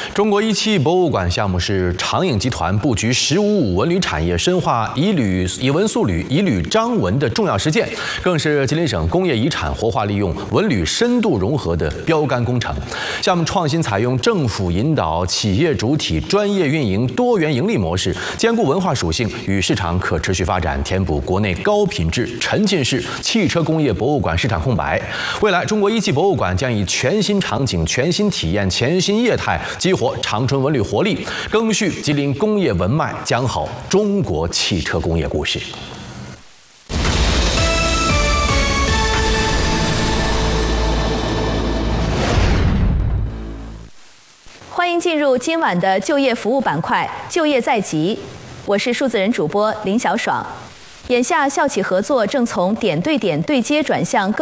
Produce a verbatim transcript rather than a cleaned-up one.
中国一期博物馆项目是长影集团布局“十五五”文旅产业，深化以旅以文塑旅、以旅彰文的重要实践，更是吉林省工业遗产活化利用、文旅深度融合的标杆工程。项目创新采用政府引导、企业主体、专业运营多元盈利模式，兼顾文化属性与市场可持续发展，填补国内高品质沉浸式汽车工业博物馆市场空白。未来，中国一期博物馆将以全新场景、全新体验、全新业态，激活长春文旅活力，更续吉林工业文脉，讲好中国汽车工业故事。 欢迎进入今晚的就业服务板块“就业在即”，我是数字人主播林小爽。眼下校企合作正从点对点对接转向更